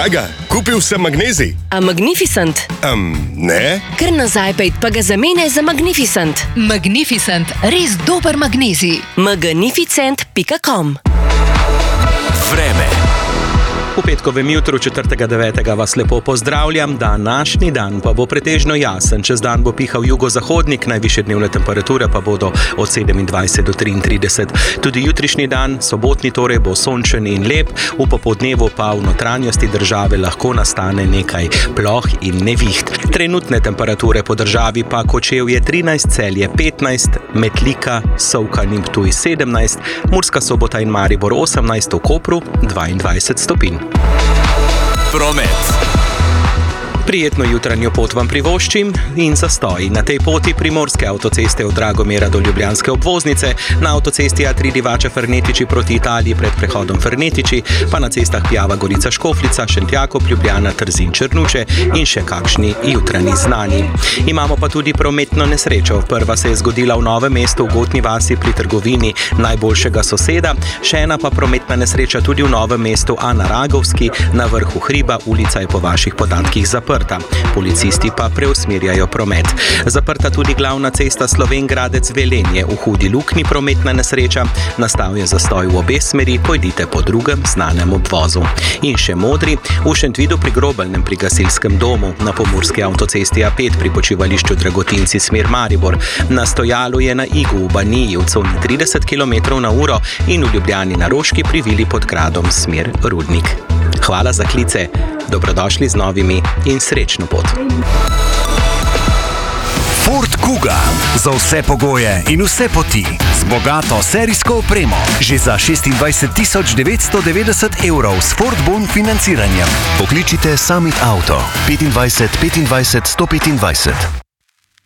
Draga, kupil sem magnezij. A Magnificent? Ne? Kar nazaj pejt pa ga zamene za Magnificent. Magnificent, res dober magnezij. Magnificent.com. Vreme. V petkovem jutru 4.9. vas lepo pozdravljam. Današnji dan pa bo pretežno jasen. Čez dan bo pihal jugozahodnik, najvišje dnevne temperature pa bodo od 27 do 33. Tudi jutrišnji dan, sobotni torej, bo sončen in lep, v popoldnevu pa v notranjosti države lahko nastane nekaj ploh in neviht. Trenutne temperature po državi pa Kočevje 13, Celje 15, Metlika, Solkan in Ptuj 17, Murska Sobota in Maribor 18, v Kopru 22 stopinj. Promet. Prijetno jutranjo pot vam privoščim in zastoj. Na tej poti primorske avtoceste od Dragomera do Ljubljanske obvoznice, na avtocesti A3 Divača-Fernetiči proti Italiji pred prehodom Fernetiči, pa na cestah Pjava-Gorica-Škofljica, Šentjakov-Ljubljana, Trzin-Črnuče in še kakšni jutranji znani. Imamo pa tudi prometno nesrečo. Prva se je zgodila v Novem mestu v Gotni vasi pri trgovini Najboljšega soseda, še ena pa prometna nesreča tudi v Novem mestu, a na Ragovski, na vrhu hriba, ulica je po vaših podatkih zaprta. Policisti pa preusmerjajo promet. Zaprta tudi glavna cesta Slovenj Gradec-Velenje. V Hudi Luknji prometna nesreča. Nastal je zastoj v obe smeri, pojdite po drugem znanem obvozu. In še modri, v Šentvidu pri Grobelnem pri gasilskem domu, na pomurski avtocesti A5 pri počivališču Dragotinci smer Maribor. Na stojalu je na Igu v Baniji v coni 30 km/h in v Ljubljani na Roški pri Vili pod Gradom smer Rudnik. Hvala za klice, dobrodošli z novimi in srečno pot. Ford Kuga. Za vse pogoje in vse poti. Z bogato serijsko opremo. Že za 26 990 € s Ford Bon financiranjem. Pokličite Summit Auto 25 25 125.